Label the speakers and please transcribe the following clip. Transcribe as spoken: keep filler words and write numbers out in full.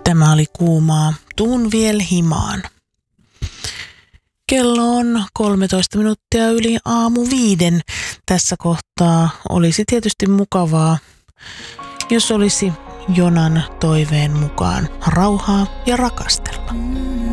Speaker 1: Tämä oli Kuumaa. Tuun viel himaan. Kello on kolmetoista minuuttia yli aamu viiden. Tässä kohtaa olisi tietysti mukavaa, jos olisi Jonan toiveen mukaan rauhaa ja rakastella.